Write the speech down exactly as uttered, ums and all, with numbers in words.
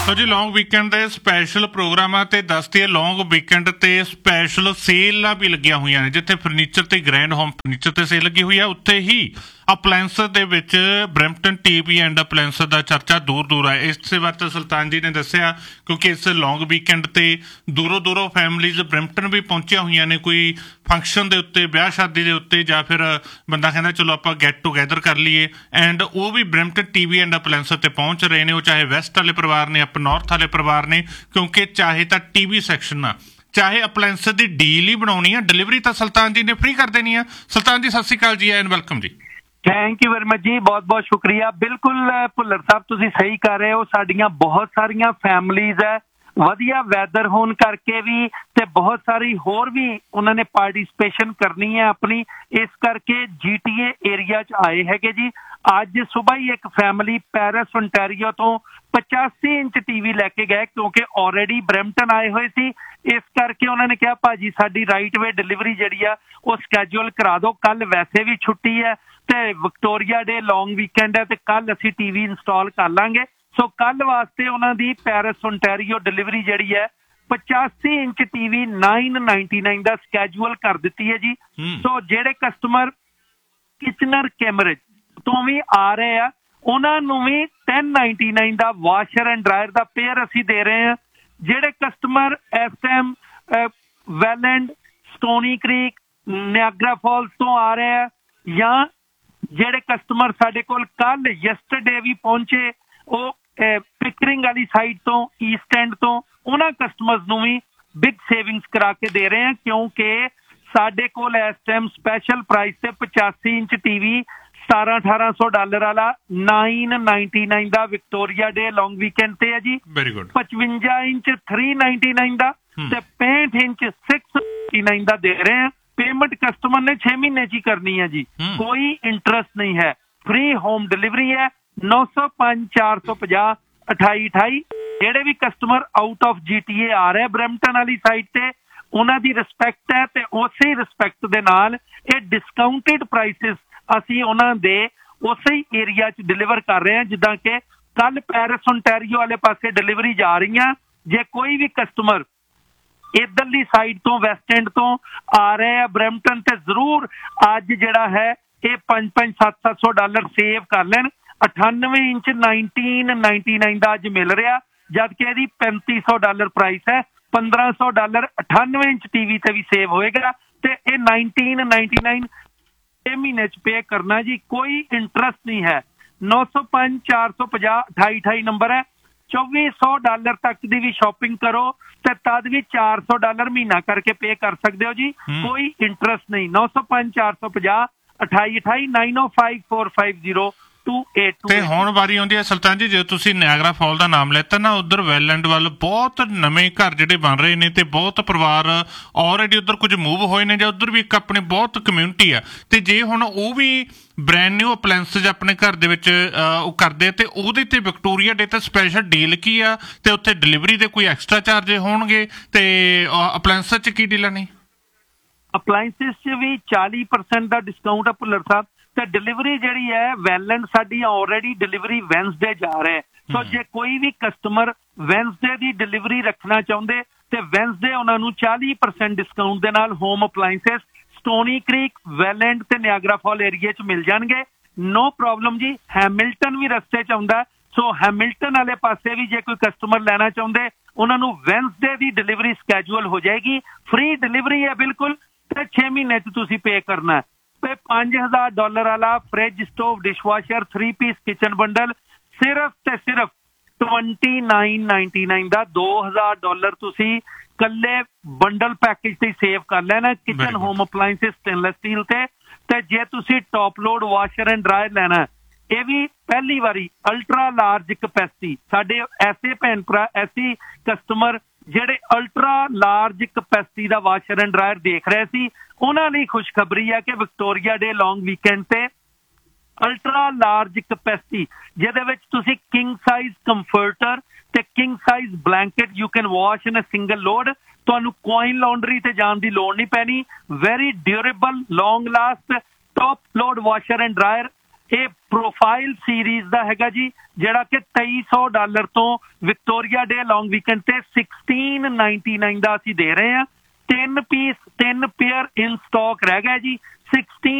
ਸੋ ਜੀ ਲੌਂਗ ਵੀਕਐਂਡ ਦੇ ਸਪੈਸ਼ਲ ਪ੍ਰੋਗਰਾਮਾਂ ਤੇ ਦੱਸਦੀ ਹੈ ਲੌਂਗ ਵੀਕਐਂਡ ਤੇ ਸਪੈਸ਼ਲ ਸੇਲਾਂ ਵੀ ਲੱਗੀਆਂ ਹੋਈਆਂ ਨੇ ਜਿੱਥੇ ਫਰਨੀਚਰ ਤੇ ਗ੍ਰੈਂਡ ਹੋਮ ਫਰਨੀਚਰ ਤੇ ਸੇਲ ਲੱਗੀ ਹੋਈ ਹੈ ਉੱਥੇ ਹੀ ਅਪਲਾਇੰਸਸ ਦੇ ਵਿੱਚ ਬਰੈਂਪਟਨ ਟੀਵੀ ਐਂਡ ਅਪਲਾਇੰਸਸ ਦਾ ਚਰਚਾ ਦੂਰ ਦੂਰ ਹੈ। ਇਸੇ ਬਾਰੇ ਤਾਂ ਸੁਲਤਾਨ ਜੀ ਨੇ ਦੱਸਿਆ ਕਿਉਂਕਿ ਇਸ ਲੌਂਗ ਵੀਕਐਂਡ ਤੇ ਦੂਰੋਂ ਦੂਰੋਂ ਫੈਮਲੀਜ਼ ਬਰੈਂਪਟਨ ਵੀ ਪਹੁੰਚੀਆਂ ਹੋਈਆਂ ਨੇ ਕੋਈ ਫੰਕਸ਼ਨ ਦੇ ਉੱਤੇ ਵਿਆਹ ਸ਼ਾਦੀ ਦੇ ਉੱਤੇ ਜਾਂ ਫਿਰ ਬੰਦਾ ਕਹਿੰਦਾ ਚਲੋ ਆਪਾਂ ਗੈਟ ਟੂਗੈਦਰ ਕਰ ਲਈਏ ਐਂਡ ਉਹ ਵੀ ਬਰੈਂਪਟਨ ਟੀਵੀ ਐਂਡ ਅਪਲਾਇੰਸਸ ਤੇ ਪਹੁੰਚ ਰਹੇ ਨੇ ਉਹ ਚਾਹੇ ਵੈਸਟ ਵਾਲੇ ਪਰਿਵਾਰ ਨੇ ਆਪਾਂ ਨਾਰਥ ਵਾਲੇ ਪਰਿਵਾਰ ਨੇ ਕਿਉਂਕਿ ਚਾਹੇ ਤਾਂ ਟੀਵੀ ਸੈਕਸ਼ਨ ਆ ਚਾਹੇ ਅਪਲਾਇੰਸਸ ਦੀ ਡੀਲ ਹੀ ਬਣਾਉਣੀ ਆ ਡਿਲੀਵਰੀ ਤਾਂ ਸੁਲਤਾਨ ਜੀ ਨੇ ਫ੍ਰੀ ਕਰ ਦੇਣੀ ਆ। ਸੁਲਤਾਨ ਜੀ ਸਤਿ ਸ਼੍ਰੀ ਅਕਾਲ ਜੀ ਐਂਡ ਵੈਲਕਮ ਜੀ। ਥੈਂਕ ਯੂ ਵੈਰੀ ਮਚ ਜੀ ਬਹੁਤ ਬਹੁਤ ਸ਼ੁਕਰੀਆ। ਬਿਲਕੁਲ ਭੁੱਲਰ ਸਾਹਿਬ ਤੁਸੀਂ ਸਹੀ ਕਰ ਰਹੇ ਹੋ ਸਾਡੀਆਂ ਬਹੁਤ ਸਾਰੀਆਂ ਫੈਮਲੀਜ਼ ਹੈ ਵਧੀਆ ਵੈਦਰ ਹੋਣ ਕਰਕੇ ਵੀ ਤੇ ਬਹੁਤ ਸਾਰੀ ਹੋਰ ਵੀ ਉਹਨਾਂ ਨੇ ਪਾਰਟੀਸਪੇਸ਼ਨ ਕਰਨੀ ਹੈ ਆਪਣੀ ਇਸ ਕਰਕੇ ਜੀ ਟੀ ਏ ਏਰੀਆ 'ਚ ਆਏ ਹੈਗੇ ਜੀ। ਅੱਜ ਸੁਬਾਹ ਹੀ ਇੱਕ ਫੈਮਿਲੀ ਪੈਰਿਸ ontario ਤੋਂ ਪਚਾਸੀ ਇੰਚ ਟੀਵੀ ਲੈ ਕੇ ਗਏ ਕਿਉਂਕਿ ਆਲਰੇਡੀ ਬਰੈਂਪਟਨ ਆਏ ਹੋਏ ਸੀ ਇਸ ਕਰਕੇ ਉਹਨਾਂ ਨੇ ਕਿਹਾ ਭਾਜੀ ਸਾਡੀ ਰਾਈਟ ਵੇ ਡਿਲੀਵਰੀ ਜਿਹੜੀ ਆ ਉਹ ਸਕੈਜੂਅਲ ਕਰਾ ਦਿਓ ਕੱਲ ਵੈਸੇ ਵੀ ਛੁੱਟੀ ਹੈ ਤੇ ਵਿਕਟੋਰੀਆ ਡੇ ਲੌਂਗ ਵੀਕਐਂਡ ਹੈ ਤੇ ਕੱਲ ਅਸੀਂ ਟੀਵੀ ਇੰਸਟਾਲ ਕਰ ਲਾਂਗੇ। ਸੋ ਕੱਲ ਵਾਸਤੇ ਉਹਨਾਂ ਦੀ ਪੈਰਿਸ ontario ਡਿਲੀਵਰੀ ਜਿਹੜੀ ਹੈ ਪਚਾਸੀ ਇੰਚ ਟੀਵੀ ਨਾइन नाइनटी नाइन ਦਾ ਸਕੈਜੂਅਲ ਕਰ ਦਿੱਤੀ ਹੈ ਜੀ। ਸੋ ਜਿਹੜੇ ਕਸਟਮਰ ਕਿਚਨਰ ਕੈਮਰੇਜ ਤੋਂ ਵੀ ਆ ਰਹੇ ਆ ਉਹਨਾਂ ਨੂੰ ਵੀ ten ninety nine the washer and dryer the pair ਅਸੀਂ ਦੇ ਰਹੇ ਹਾਂ। ਜਿਹੜੇ ਕਸਟਮਰ ਇਸ ਟਾਈਮ ਵੈਲੈਂਡ ਸਟੋਨੀ ਕ੍ਰੀਕ ਨਿਆਗਰਾ ਫਾਲਸ ਤੋਂ ਆ ਰਹੇ ਆ ਜਾਂ ਜਿਹੜੇ ਕਸਟਮਰ ਸਾਡੇ ਕੋਲ ਕੱਲ ਯੈਸਟਰਡੇ ਵੀ ਪਹੁੰਚੇ ਉਹ ਪਿਕਰਿੰਗ ਵਾਲੀ ਸਾਈਡ ਤੋਂ ਈਸਟ ਐਂਡ ਤੋਂ ਉਹਨਾਂ ਕਸਟਮਰਸ ਨੂੰ ਵੀ ਬਿਗ ਸੇਵਿੰਗਸ ਕਰਾ ਕੇ ਦੇ ਰਹੇ ਹਾਂ ਕਿਉਂਕਿ ਸਾਡੇ ਕੋਲ ਇਸ ਟਾਈਮ ਸਪੈਸ਼ਲ ਪ੍ਰਾਈਸ ਤੇ ਪਚਾਸੀ ਇੰਚ ਟੀਵੀ ਸਤਾਰਾਂ ਅਠਾਰਾਂ ਸੌ ਡਾਲਰ ਵਾਲਾ नाइन नाइनटी नाइन ਦਾ ਵਿਕਟੋਰੀਆ ਡੇ ਲੌਂਗ ਵੀਕਐਂਡ ਤੇ ਹੈ ਜੀ। Very good. ਪਚਵੰਜਾ ਇੰਚ थ्री नाइनटी नाइन ਦਾ ਤੇ पैंठ ਇੰਚ सिक्स नाइनटी नाइन ਦਾ ਦੇ ਰਹੇ ਹਾਂ। ਪੇਮੈਂਟ ਕਸਟਮਰ ਨੇ छह ਮਹੀਨੇ 'ਚ ਹੀ ਕਰਨੀ ਹੈ ਜੀ ਕੋਈ ਇੰਟਰਸਟ ਨਹੀਂ ਹੈ ਫ੍ਰੀ ਹੋਮ ਡਿਲੀਵਰੀ ਹੈ। नौ सौ पाँच चार सौ पचास अठाई अठाई ਜਿਹੜੇ ਵੀ customer out of G T ਏ ਆ ਰਹੇ ਬਰੈਂਪਟਨ ਵਾਲੀ ਸਾਈਡ ਤੇ ਉਹਨਾਂ ਦੀ ਰਿਸਪੈਕਟ ਹੈ ਤੇ ਉਸੇ ਰਿਸਪੈਕਟ ਦੇ ਨਾਲ ਇਹ ਡਿਸਕਾਊਂਟਡ ਪ੍ਰਾਈਸਿਸ ਅਸੀਂ ਉਹਨਾਂ ਦੇ ਉਸੇ ਏਰੀਆ 'ਚ ਡਿਲੀਵਰ ਕਰ ਰਹੇ ਹਾਂ ਜਿੱਦਾਂ ਕਿ ਕੱਲ ਪੈਰਿਸ ontario ਵਾਲੇ ਪਾਸੇ ਡਿਲੀਵਰੀ ਜਾ ਰਹੀਆਂ। ਜੇ ਕੋਈ ਵੀ ਕਸਟਮਰ ਇੱਧਰਲੀ ਸਾਈਡ ਤੋਂ ਵੈਸਟ ਐਂਡ ਤੋਂ ਆ ਰਹੇ ਆ ਬਰੈਂਪਟਨ ਤੇ ਜ਼ਰੂਰ ਅੱਜ ਜਿਹੜਾ ਹੈ ਇਹ ਪੰਜ ਪੰਜ ਸੱਤ ਸੱਤ ਸੌ ਡਾਲਰ ਸੇਵ ਕਰ ਲੈਣ। ਅਠਾਨਵੇਂ ਇੰਚ नाइनटीन नाइनटी नाइन ਦਾ ਅੱਜ ਮਿਲ ਰਿਹਾ ਜਦ ਕਿ ਇਹਦੀ ਪੈਂਤੀ ਸੌ ਡਾਲਰ ਪ੍ਰਾਈਸ ਹੈ। ਪੰਦਰਾਂ ਸੌ ਡਾਲਰ ਅਠਾਨਵੇਂ ਇੰਚ ਟੀਵੀ ਤੇ ਵੀ ਸੇਵ ਹੋਏਗਾ ਤੇ ਇਹ नाइनटीन नाइनटी नाइन ਛੇ ਮਹੀਨੇ 'ਚ ਪੇ ਕਰਨਾ ਜੀ ਕੋਈ ਇੰਟਰਸਟ ਨਹੀਂ ਹੈ। नौ सौ पाँच चार सौ पचास अठाई अठाई ਨੰਬਰ ਹੈ। चौबी सौ ਡਾਲਰ ਤੱਕ ਦੀ ਵੀ ਸ਼ਾਪਿੰਗ ਕਰੋ ਤੇ ਤਦ ਵੀ ਚਾਰ ਸੌ ਡਾਲਰ ਮਹੀਨਾ ਕਰਕੇ ਪੇ ਕਰ ਸਕਦੇ ਹੋ ਜੀ ਕੋਈ ਇੰਟਰਸਟ ਨਹੀਂ। नौ सौ पाँच चार सौ पचास अठाई अठाई नाइन ओ फाइव फोर फाइव जीरो ਤੇ ਹੁਣ ਵਾਰੀ ਆਉਂਦੀ ਹੈ ਸੁਲਤਾਨ ਜੀ ਜੇ ਤੁਸੀਂ ਨਿਆਗਰਾ ਫਾਲ ਦਾ ਨਾਮ ਲੈਤਾ ਨਾ ਉਧਰ ਵੈਲੈਂਡ ਵੱਲ ਬਹੁਤ ਨਵੇਂ ਘਰ ਜਿਹੜੇ ਬਣ ਰਹੇ ਨੇ ਤੇ ਬਹੁਤ ਪਰਿਵਾਰ ਆਲਰੇਡੀ ਉਧਰ ਕੁਝ ਮੂਵ ਹੋਏ ਨੇ ਜਾਂ ਉਧਰ ਵੀ ਇੱਕ ਆਪਣੇ ਬਹੁਤ ਕਮਿਊਨਿਟੀ ਆ ਤੇ ਜੇ ਹੁਣ ਉਹ ਵੀ ਬ੍ਰੈਂਡ ਨਿਊ ਅਪਲਾਇੰਸਸ ਆਪਣੇ ਘਰ ਦੇ ਵਿੱਚ ਉਹ ਕਰਦੇ ਤੇ ਉਹਦੇ ਤੇ ਵਿਕਟੋਰੀਆ ਡੇ ਤੇ ਸਪੈਸ਼ਲ ਡੀਲ ਕੀ ਆ ਤੇ ਉੱਥੇ ਡਿਲੀਵਰੀ ਦੇ ਕੋਈ ਐਕਸਟਰਾ ਚਾਰਜ ਹੋਣਗੇ ਤੇ ਅਪਲਾਇੰਸਸ 'ਚ ਕੀ ਡੀਲਾਂ ਨੇ? ਅਪਲਾਇੰਸਸ 'ਚ ਵੀ ਚਾਲੀ ਪਰਸੈਂਟ ਦਾ ਡਿਸਕਾਊਂਟ ਆ ਭੁੱਲਰ ਸਾਹਿਬ ਤੇ ਡਿਲੀਵਰੀ ਜਿਹੜੀ ਹੈ ਵੈਲੈਂਡ ਸਾਡੀ ਆਲਰੇਡੀ ਡਿਲੀਵਰੀ ਵੈਨਸਡੇ ਜਾ ਰਿਹਾ ਸੋ ਜੇ ਕੋਈ ਵੀ ਕਸਟਮਰ ਵੈਨਸਡੇ ਦੀ ਡਿਲੀਵਰੀ ਰੱਖਣਾ ਚਾਹੁੰਦੇ ਤੇ ਵੈਨਸਡੇ ਉਹਨਾਂ ਨੂੰ ਚਾਲੀ ਪਰਸੈਂਟ ਡਿਸਕਾਊਂਟ ਦੇ ਨਾਲ ਹੋਮ ਅਪਲਾਇੰਸਸ ਸਟੋਨੀ ਕ੍ਰੀਕ ਵੈਲੈਂਡ ਤੇ ਨਿਆਗਰਾ ਫਾਲ ਏਰੀਆ 'ਚ ਮਿਲ ਜਾਣਗੇ ਨੋ ਪ੍ਰੋਬਲਮ ਜੀ। ਹੈਮਿਲਟਨ ਵੀ ਰਸਤੇ 'ਚ ਆਉਂਦਾ ਸੋ ਹੈਮਿਲਟਨ ਵਾਲੇ ਪਾਸੇ ਵੀ ਜੇ ਕੋਈ ਕਸਟਮਰ ਲੈਣਾ ਚਾਹੁੰਦੇ ਉਹਨਾਂ ਨੂੰ ਵੈਨਸਡੇ ਦੀ ਡਿਲੀਵਰੀ ਸਕੈਜੂਅਲ ਹੋ ਜਾਏਗੀ ਫ੍ਰੀ ਡਿਲੀਵਰੀ ਹੈ ਬਿਲਕੁਲ ਤੇ ਛੇ ਮਹੀਨੇ 'ਚ ਤੁਸੀਂ ਪੇ ਕਰਨਾ ਤੇ ਪੰਜ ਹਜ਼ਾਰ ਡਾਲਰ ਵਾਲਾ fridge stove dishwasher three piece kitchen bundle ਸਿਰਫ ਤੇ ਸਿਰਫ ट्वेंटी नाइन नाइनटी नाइन ਦਾ दो हज़ार ਡਾਲਰ ਤੁਸੀਂ ਕੱਲੇ ਬੰਡਲ ਪੈਕੇਜ ਤੇ ਸੇਵ ਕਰ ਲੈਣਾ ਕਿਚਨ ਹੋਮ ਅਪਲਾਇੰਸਸ ਸਟੇਨਲੈਸ ਸਟੀਲ ਤੇ ਤੇ ਜੇ ਤੁਸੀਂ top load washer and dryer ਲੈਣਾ ਇਹ ਵੀ ਪਹਿਲੀ ਵਾਰੀ ਅਲਟਰਾ ਲਾਰਜ ਕਪੈਸਿਟੀ ਸਾਡੇ ਐਸੇ ਭੈਣ ਭਰਾ ਐਸੀ ਕਸਟਮਰ ਜਿਹੜੇ ultra large capacity the washer and dryer ਦੇਖ ਰਹੇ ਸੀ ਉਹਨਾਂ ਲਈ ਖੁਸ਼ਖਬਰੀ ਹੈ ਕਿ ਵਿਕਟੋਰੀਆ ਡੇ ਲੌਂਗ ਵੀਕਐਂਡ ਤੇ ਅਲਟਰਾ ਲਾਰਜ ਕਪੈਸਿਟੀ ਜਿਹਦੇ ਵਿੱਚ ਤੁਸੀਂ ਕਿੰਗ ਸਾਈਜ਼ ਕੰਫਰਟਰ ਤੇ king size blanket you can wash in a single load ਤੁਹਾਨੂੰ ਕੋਇਨ ਲਾਉਂਡਰੀ ਤੇ ਜਾਣ ਦੀ ਲੋੜ ਨਹੀਂ ਪੈਣੀ very durable long last top load washer and dryer ਇਹ ਪ੍ਰੋਫਾਈਲ ਸੀਰੀਜ਼ ਦਾ ਹੈਗਾ ਜੀ, ਜਿਹੜਾ ਕਿ ਤੇਈ ਸੌ ਡਾਲਰ ਤੋਂ ਵਿਕਟੋਰੀਆ ਡੇ ਲੌਂਗ ਵੀਕਐਂਡ ਤੇ ਸੋਲਾਂ ਨਿਨਆਨਵੇਂ ਦਾ ਅਸੀਂ ਦੇ ਰਹੇ ਹਾਂ। ਤਿੰਨ ਪੀਸ ਤਿੰਨ ਪੇਅਰ ਇਨ ਸਟਾਕ ਰਹਿ ਗਿਆ ਜੀ।